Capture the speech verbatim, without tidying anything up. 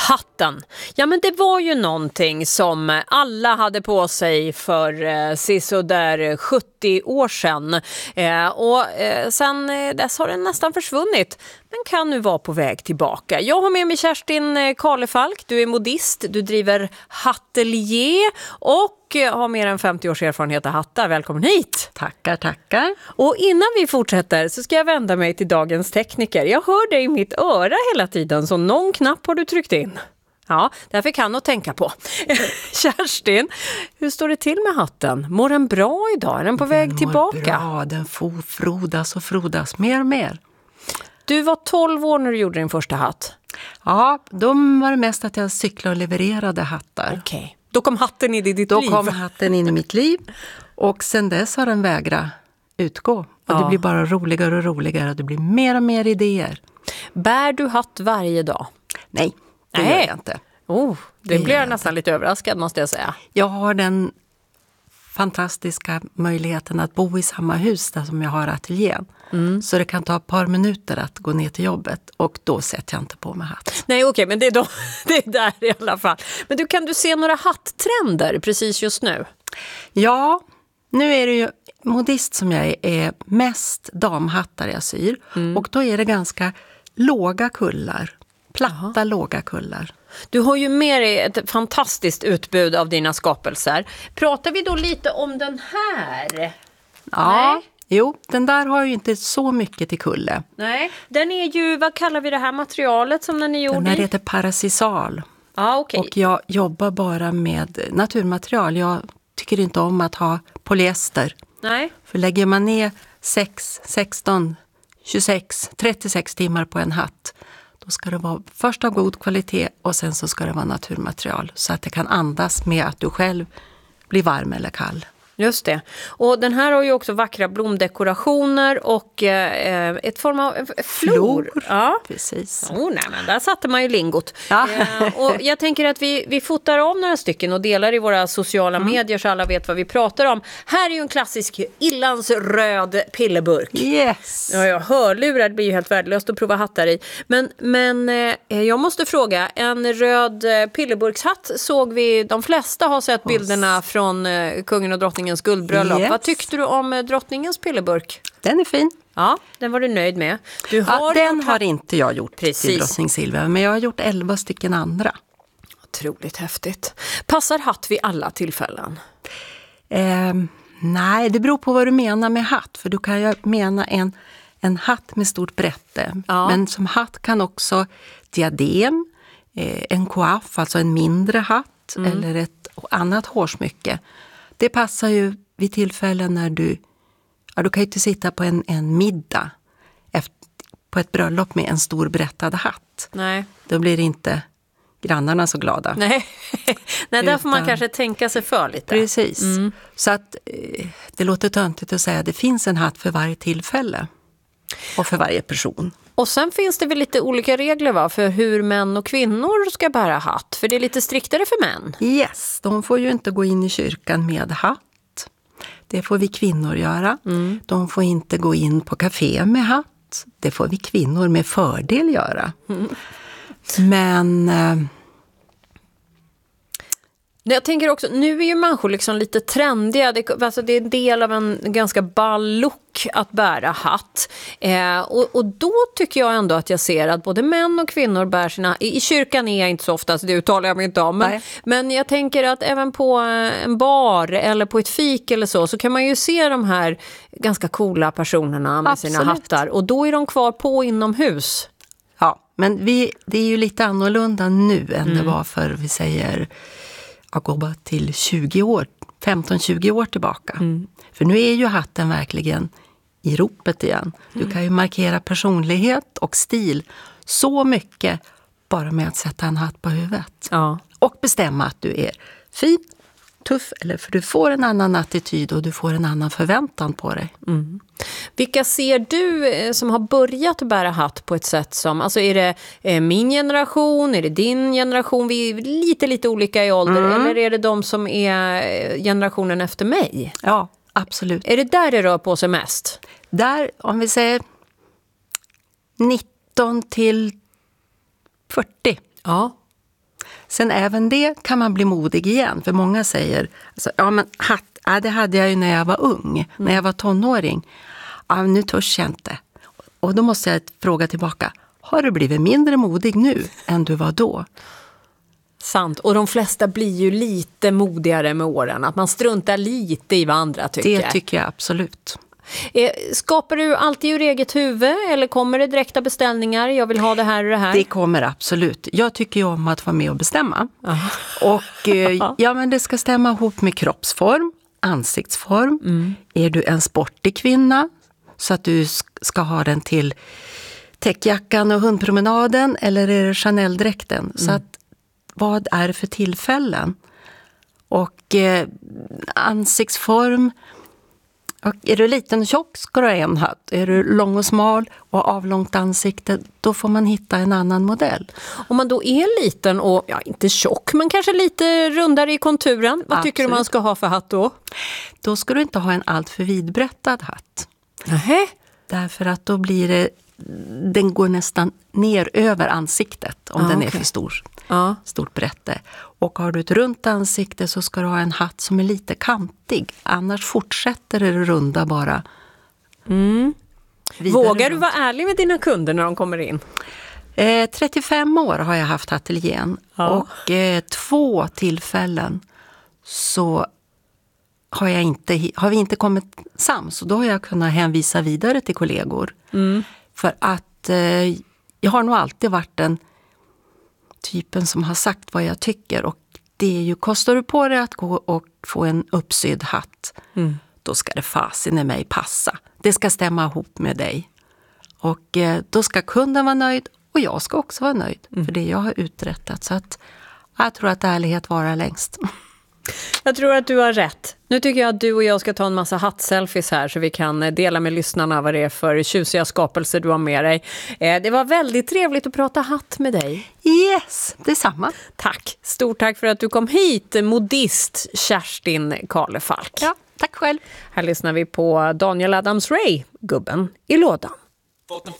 Hatten. Ja, men det var ju någonting som alla hade på sig för eh, sisådär sjuttio år sedan. Eh, och eh, sen dess har den nästan försvunnit. Men kan nu vara på väg tillbaka. Jag har med mig Kerstin Karlefalk. Du är modist, du driver hattelier och har mer än femtio års erfarenhet av hattar. Välkommen hit! Tackar, tackar. Och innan vi fortsätter så ska jag vända mig till dagens tekniker. Jag hör dig i mitt öra hela tiden, så någon knapp har du tryckt in. Ja, därför kan jag tänka på. Kerstin, hur står det till med hatten? Mår den bra idag? Är den på Den väg mår tillbaka? Bra, den får frodas och frodas mer och mer. Du var tolv år när du gjorde din första hatt. Ja, då var det mest att jag cyklade och levererade hattar. Okej, okay. Då kom hatten in i ditt då liv. Då kom hatten in i mitt liv och sen dess har den vägrat utgå. Och ja. Det blir bara roligare och roligare och det blir mer och mer idéer. Bär du hatt varje dag? Nej, det Nej. gör jag inte. Oh, det, det blir jag nästan inte. lite överraskad, måste jag säga. Jag har den fantastiska möjligheten att bo i samma hus där som jag har ateljén. Mm. Så det kan ta ett par minuter att gå ner till jobbet och då sätter jag inte på mig hatt. Nej, okej, okay, men det är, då, det är där i alla fall. Men du, kan du se några hatttrender precis just nu? Ja, nu är det ju modist som jag är, är mest damhattar jag syr. Mm. Och då är det ganska låga kullar. Platta, Aha. låga kullar. Du har ju med dig ett fantastiskt utbud av dina skapelser. Pratar vi då lite om den här? Ja, Nej. jo, den där har ju inte så mycket till kulle. Nej, den är ju, vad kallar vi det här materialet som den är gjord i? Den här heter Parasisal. Ja, okej. Och jag jobbar bara med naturmaterial. Jag tycker inte om att ha polyester. Nej. För lägger man ner sex, sexton, tjugosex, trettiosex timmar på en hatt, då ska det vara först av god kvalitet och sen så ska det vara naturmaterial. Så att det kan andas med att du själv blir varm eller kall. Just det. Och den här har ju också vackra blomdekorationer och eh, ett form av flor. Flor, ja. Precis. Oh, nej, men där satte man ju lingot. Ja. Eh, och jag tänker att vi, vi fotar av några stycken och delar i våra sociala mm. medier så alla vet vad vi pratar om. Här är ju en klassisk irlandsröd pillerburk. Yes. Ja, jag hörlurar, det blir ju helt värdelöst att prova hattar i. Men, men eh, jag måste fråga, en röd pillerburkshatt såg vi, de flesta har sett bilderna från eh, kungen och drottningen guldbröllop. Yes. Vad tyckte du om drottningens pillerburk? Den är fin. Ja, den var du nöjd med. Du har ja, den har inte jag gjort Precis. till drottning Silvia, men jag har gjort elva stycken andra. Otroligt häftigt. Passar hatt vid alla tillfällen? Eh, nej, det beror på vad du menar med hatt. För du kan ju mena en, en hatt med stort brätte. Ja. Men som hatt kan också diadem, eh, en coif, alltså en mindre hatt mm. eller ett annat hårsmycke. Det passar ju vid tillfällen när du, ja, du kan ju inte sitta på en, en middag efter, på ett bröllop med en stor brättad hatt. Nej. Då blir inte grannarna så glada. Nej, Nej där får man Utan, kanske tänka sig för lite. Precis. Mm. Så att eh, det låter töntigt att säga att det finns en hatt för varje tillfälle och för varje person. Och sen finns det väl lite olika regler va, för hur män och kvinnor ska bära hatt. För det är lite striktare för män. Yes, de får ju inte gå in i kyrkan med hatt. Det får vi kvinnor göra. Mm. De får inte gå in på café med hatt. Det får vi kvinnor med fördel göra. Mm. Men... Eh, Jag tänker också, nu är ju människor liksom lite trendiga. Det, alltså det är en del av en ganska ball look att bära hatt. Eh, och, och då tycker jag ändå att jag ser att både män och kvinnor bär sina... I, i kyrkan är jag inte så ofta, så det uttalar jag mig inte om. Men, men jag tänker att även på en bar eller på ett fik eller så, så kan man ju se de här ganska coola personerna med Absolut. sina hattar. Och då är de kvar på inomhus. Ja, men vi, det är ju lite annorlunda nu än mm. det var för, vi säger... Jag går bara till tjugo år, femton tjugo år tillbaka. Mm. För nu är ju hatten verkligen i ropet igen. Du mm. kan ju markera personlighet och stil så mycket bara med att sätta en hatt på huvudet. Ja. Och bestämma att du är fin, tuff, eller för du får en annan attityd och du får en annan förväntan på dig. Mm. Vilka ser du som har börjat bära hatt på ett sätt som, alltså är det eh, min generation, är det din generation, vi är lite lite olika i ålder, mm. eller är det de som är generationen efter mig? Ja, absolut. Är det där det rör på sig mest? Där, om vi säger nitton till fyrtio. Ja. Sen även det kan man bli modig igen. För många säger, alltså, ja men hatt, ja, det hade jag ju när jag var ung, mm. när jag var tonåring. Ja, nu törs jag inte. Och då måste jag fråga tillbaka, har du blivit mindre modig nu än du var då? Sant, och de flesta blir ju lite modigare med åren. Att man struntar lite i vad andra tycker. Det tycker jag absolut. Skapar du alltid ur eget huvud eller kommer det direkta beställningar? Jag vill ha det här och det här. Det kommer absolut. Jag tycker ju om att vara med och bestämma. Aha. Och ja, men det ska stämma ihop med kroppsform, ansiktsform. Mm. Är du en sportig kvinna så att du ska ha den till täckjackan och hundpromenaden, eller är det Chanel-dräkten? Mm. Så att vad är det för tillfällen? Och eh, ansiktsform. Och är du liten och tjock ska du ha en hatt. Är du lång och smal och avlångt ansikte, då får man hitta en annan modell. Om man då är liten och, ja, inte tjock, men kanske lite rundare i konturen, vad Absolut. Tycker du man ska ha för hatt då? Då ska du inte ha en allt för vidbrättad hatt. Nähä? Därför att då blir det, den går nästan ner över ansiktet om ah, den är okay. för stor. Ah. Stort brätte. Och har du ett runt ansikte så ska du ha en hatt som är lite kantig. Annars fortsätter det runda bara. Mm. Vågar du vara ärlig med dina kunder när de kommer in? Eh, trettiofem år har jag haft ateljén. Ah. Och eh, två tillfällen så har, jag inte, har vi inte kommit sams. Och då har jag kunnat hänvisa vidare till kollegor. Mm. För att eh, jag har nog alltid varit en typen som har sagt vad jag tycker. Och det är ju, kostar du på dig att gå och få en uppsydd hatt, mm. då ska det fasen i mig passa. Det ska stämma ihop med dig. Och eh, då ska kunden vara nöjd och jag ska också vara nöjd mm. för det jag har uträttat. Så att jag tror att ärlighet varar längst. Jag tror att du har rätt. Nu tycker jag att du och jag ska ta en massa hattselfies här så vi kan dela med lyssnarna vad det är för tjusiga skapelser du har med dig. Det var väldigt trevligt att prata hatt med dig. Yes, detsamma. Tack. Stort tack för att du kom hit, modist Kerstin Karlefalk. Ja, tack själv. Här lyssnar vi på Daniel Adams-Ray, Gubben i lådan.